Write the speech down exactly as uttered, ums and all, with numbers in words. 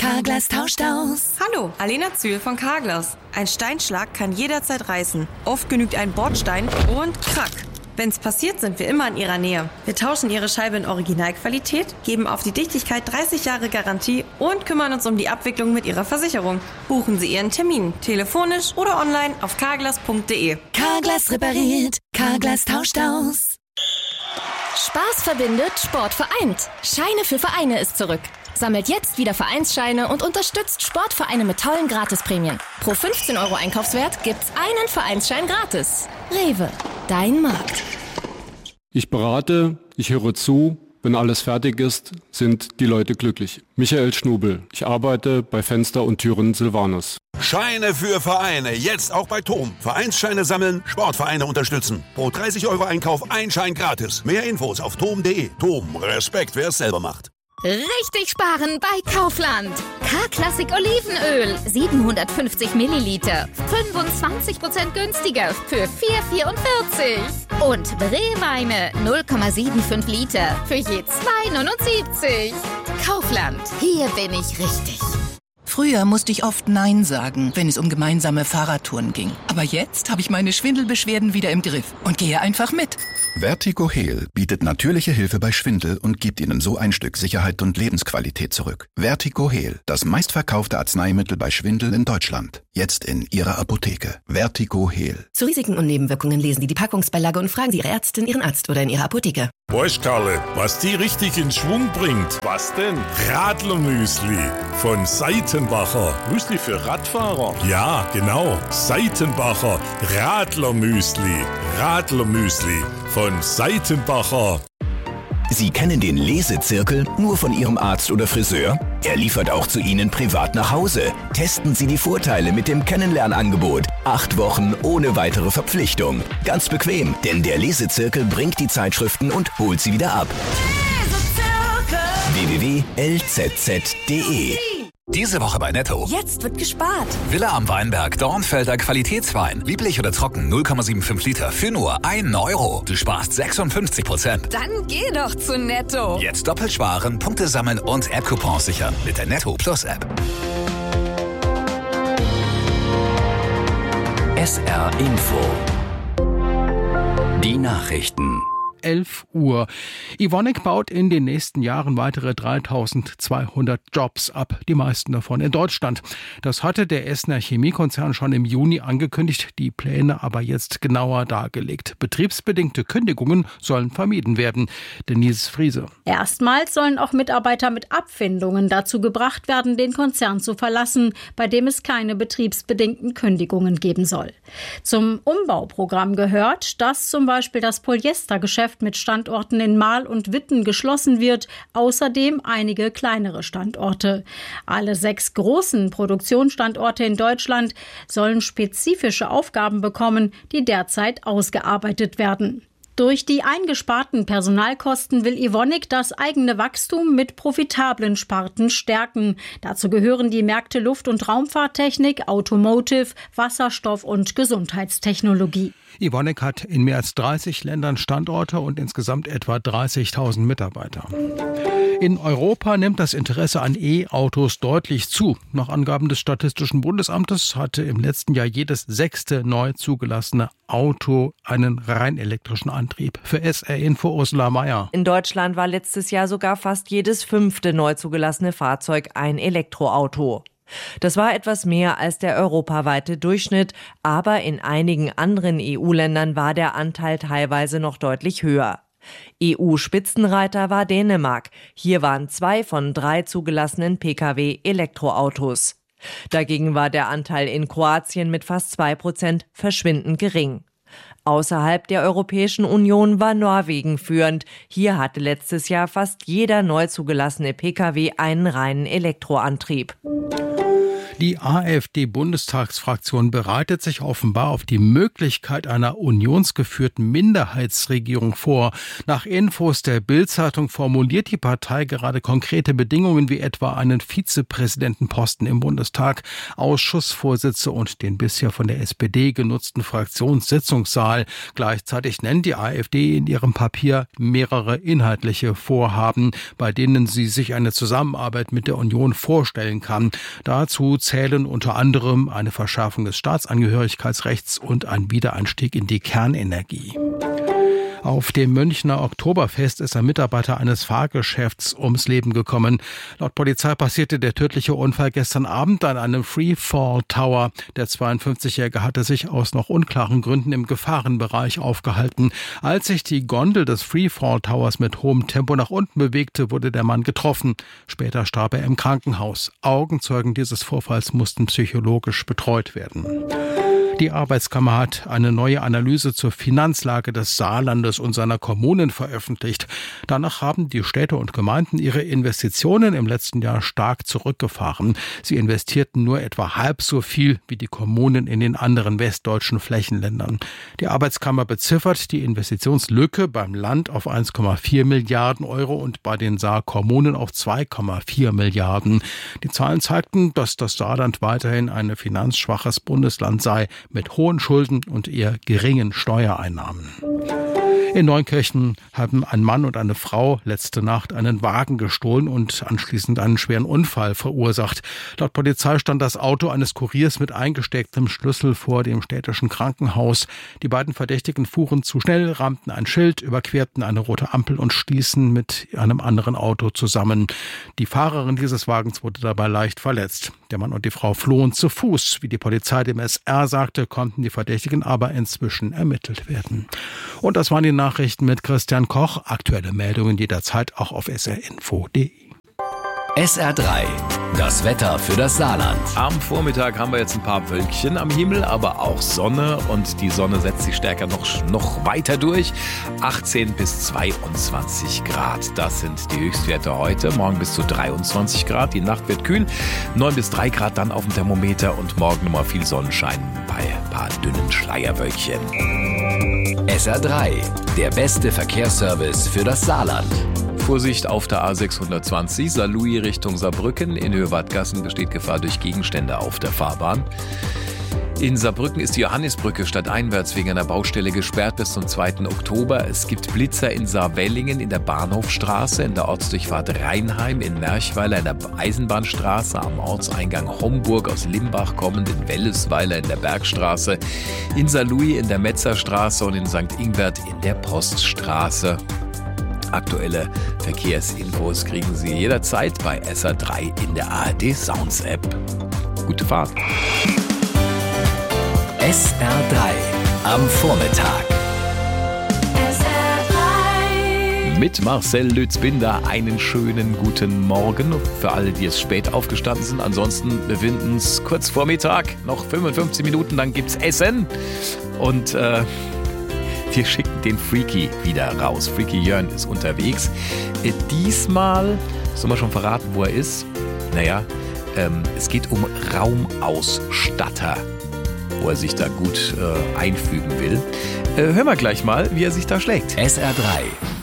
Carglass tauscht aus. Hallo, Alena Zühl von Carglass. Ein Steinschlag kann jederzeit reißen. Oft genügt ein Bordstein und krack. Wenn's passiert, sind wir immer in Ihrer Nähe. Wir tauschen Ihre Scheibe in Originalqualität, geben auf die Dichtigkeit dreißig Jahre Garantie und kümmern uns um die Abwicklung mit Ihrer Versicherung. Buchen Sie Ihren Termin, telefonisch oder online auf carglass punkt de. Carglass repariert, Carglass tauscht aus. Spaß verbindet, Sport vereint. Scheine für Vereine ist zurück. Sammelt jetzt wieder Vereinsscheine und unterstützt Sportvereine mit tollen Gratisprämien. Pro fünfzehn Euro Einkaufswert gibt's einen Vereinsschein gratis. Rewe, dein Markt. Ich berate, ich höre zu. Wenn alles fertig ist, sind die Leute glücklich. Michael Schnubel. Ich arbeite bei Fenster und Türen Silvanus. Scheine für Vereine. Jetzt auch bei T O M. Vereinsscheine sammeln, Sportvereine unterstützen. Pro dreißig Euro Einkauf ein Schein gratis. Mehr Infos auf tom punkt de. T O M. Respekt, wer es selber macht. Richtig sparen bei Kaufland. K-Klassik Olivenöl, siebenhundertfünfzig Milliliter, fünfundzwanzig Prozent günstiger für vier Euro vierundvierzig. Und Brewweine, null Komma fünfundsiebzig Liter für je zwei Euro neunundsiebzig. Kaufland, hier bin ich richtig. Früher musste ich oft Nein sagen, wenn es um gemeinsame Fahrradtouren ging. Aber jetzt habe ich meine Schwindelbeschwerden wieder im Griff und gehe einfach mit. Vertigo Heal bietet natürliche Hilfe bei Schwindel und gibt Ihnen so ein Stück Sicherheit und Lebensqualität zurück. Vertigo Heal, das meistverkaufte Arzneimittel bei Schwindel in Deutschland. Jetzt in Ihrer Apotheke. Vertigo Heal. Zu Risiken und Nebenwirkungen lesen Sie die Packungsbeilage und fragen Sie Ihre Ärztin, Ihren Arzt oder in Ihrer Apotheke. Boys, Karle, was die richtig in Schwung bringt. Was denn? Radlermüsli von Seitenbacher. Müsli für Radfahrer? Ja, genau. Seitenbacher Radlermüsli. Radlermüsli von Seitenbacher. Sie kennen den Lesezirkel nur von Ihrem Arzt oder Friseur? Er liefert auch zu Ihnen privat nach Hause. Testen Sie die Vorteile mit dem Kennenlernangebot. Acht Wochen ohne weitere Verpflichtung. Ganz bequem, denn der Lesezirkel bringt die Zeitschriften und holt sie wieder ab. w w w punkt l z z punkt de Diese Woche bei Netto. Jetzt wird gespart. Villa am Weinberg, Dornfelder Qualitätswein. Lieblich oder trocken, null Komma fünfundsiebzig Liter für nur ein Euro. Du sparst sechsundfünfzig Prozent. Dann geh doch zu Netto. Jetzt doppelt sparen, Punkte sammeln und App-Coupons sichern mit der Netto Plus App. S R Info. Die Nachrichten. elf Uhr. Evonik baut in den nächsten Jahren weitere dreitausendzweihundert Jobs ab, die meisten davon in Deutschland. Das hatte der Essener Chemiekonzern schon im Juni angekündigt, die Pläne aber jetzt genauer dargelegt. Betriebsbedingte Kündigungen sollen vermieden werden. Denise Friese. Erstmals sollen auch Mitarbeiter mit Abfindungen dazu gebracht werden, den Konzern zu verlassen, bei dem es keine betriebsbedingten Kündigungen geben soll. Zum Umbauprogramm gehört, dass zum Beispiel das Polyestergeschäft mit Standorten in Marl und Witten geschlossen wird, außerdem einige kleinere Standorte. Alle sechs großen Produktionsstandorte in Deutschland sollen spezifische Aufgaben bekommen, die derzeit ausgearbeitet werden. Durch die eingesparten Personalkosten will Evonik das eigene Wachstum mit profitablen Sparten stärken. Dazu gehören die Märkte Luft- und Raumfahrttechnik, Automotive, Wasserstoff und Gesundheitstechnologie. Evonik hat in mehr als dreißig Ländern Standorte und insgesamt etwa dreißigtausend Mitarbeiter. In Europa nimmt das Interesse an E-Autos deutlich zu. Nach Angaben des Statistischen Bundesamtes hatte im letzten Jahr jedes sechste neu zugelassene Auto einen rein elektrischen Antrieb. Für S R Info Ursula Mayer. In Deutschland war letztes Jahr sogar fast jedes fünfte neu zugelassene Fahrzeug ein Elektroauto. Das war etwas mehr als der europaweite Durchschnitt, aber in einigen anderen E U-Ländern war der Anteil teilweise noch deutlich höher. E U-Spitzenreiter war Dänemark. Hier waren zwei von drei zugelassenen Pkw Elektroautos. Dagegen war der Anteil in Kroatien mit fast zwei Prozent verschwindend gering. Außerhalb der Europäischen Union war Norwegen führend. Hier hatte letztes Jahr fast jeder neu zugelassene Pkw einen reinen Elektroantrieb. Die AfD-Bundestagsfraktion bereitet sich offenbar auf die Möglichkeit einer unionsgeführten Minderheitsregierung vor. Nach Infos der Bild-Zeitung formuliert die Partei gerade konkrete Bedingungen wie etwa einen Vizepräsidentenposten im Bundestag, Ausschussvorsitze und den bisher von der S P D genutzten Fraktionssitzungssaal. Gleichzeitig nennt die AfD in ihrem Papier mehrere inhaltliche Vorhaben, bei denen sie sich eine Zusammenarbeit mit der Union vorstellen kann. Dazu zählen unter anderem eine Verschärfung des Staatsangehörigkeitsrechts und ein Wiedereinstieg in die Kernenergie. Auf dem Münchner Oktoberfest ist ein Mitarbeiter eines Fahrgeschäfts ums Leben gekommen. Laut Polizei passierte der tödliche Unfall gestern Abend an einem Freefall Tower. Der zweiundfünfzigjährige hatte sich aus noch unklaren Gründen im Gefahrenbereich aufgehalten. Als sich die Gondel des Freefall Towers mit hohem Tempo nach unten bewegte, wurde der Mann getroffen. Später starb er im Krankenhaus. Augenzeugen dieses Vorfalls mussten psychologisch betreut werden. Die Arbeitskammer hat eine neue Analyse zur Finanzlage des Saarlandes und seiner Kommunen veröffentlicht. Danach haben die Städte und Gemeinden ihre Investitionen im letzten Jahr stark zurückgefahren. Sie investierten nur etwa halb so viel wie die Kommunen in den anderen westdeutschen Flächenländern. Die Arbeitskammer beziffert die Investitionslücke beim Land auf eins Komma vier Milliarden Euro und bei den Saarkommunen auf zwei Komma vier Milliarden. Die Zahlen zeigten, dass das Saarland weiterhin ein finanzschwaches Bundesland sei, mit hohen Schulden und eher geringen Steuereinnahmen. In Neunkirchen haben ein Mann und eine Frau letzte Nacht einen Wagen gestohlen und anschließend einen schweren Unfall verursacht. Laut Polizei stand das Auto eines Kuriers mit eingestecktem Schlüssel vor dem städtischen Krankenhaus. Die beiden Verdächtigen fuhren zu schnell, rammten ein Schild, überquerten eine rote Ampel und stießen mit einem anderen Auto zusammen. Die Fahrerin dieses Wagens wurde dabei leicht verletzt. Der Mann und die Frau flohen zu Fuß. Wie die Polizei dem S R sagte, konnten die Verdächtigen aber inzwischen ermittelt werden. Und das waren die Nachrichten mit Christian Koch. Aktuelle Meldungen jederzeit auch auf s r info punkt d e. S R drei, das Wetter für das Saarland. Am Vormittag haben wir jetzt ein paar Wölkchen am Himmel, aber auch Sonne und die Sonne setzt sich stärker noch, noch weiter durch. achtzehn bis zweiundzwanzig Grad, das sind die Höchstwerte heute. Morgen bis zu dreiundzwanzig Grad, die Nacht wird kühl. neun bis drei Grad dann auf dem Thermometer und morgen nochmal viel Sonnenschein bei ein paar dünnen Schleierwölkchen. S R drei, der beste Verkehrsservice für das Saarland. Vorsicht auf der A sechshundertzwanzig, Saarlouis Richtung Saarbrücken. In Höhe-Wadgassen besteht Gefahr durch Gegenstände auf der Fahrbahn. In Saarbrücken ist die Johannisbrücke stadteinwärts wegen einer Baustelle gesperrt bis zum zweiten Oktober. Es gibt Blitzer in Saarwellingen in der Bahnhofstraße, in der Ortsdurchfahrt Rheinheim, in Merchweiler in der Eisenbahnstraße, am Ortseingang Homburg aus Limbach kommend, in Wellesweiler in der Bergstraße, in Saarlouis in der Metzerstraße und in Sankt Ingbert in der Poststraße. Aktuelle Verkehrsinfos kriegen Sie jederzeit bei S R drei in der A R D Sounds App. Gute Fahrt. S R drei am Vormittag. S R drei. Mit Marcel Lützbinder einen schönen guten Morgen für alle, die jetzt spät aufgestanden sind. Ansonsten befinden wir uns kurz vor Mittag, noch fünfundfünfzig Minuten, dann gibt's Essen. Und äh, wir schicken den Freaky wieder raus. Freaky Jörn ist unterwegs. Äh, diesmal, sollen wir schon verraten, wo er ist? Naja, ähm, es geht um Raumausstatter, wo er sich da gut äh, einfügen will. Äh, hören wir gleich mal, wie er sich da schlägt. S R drei.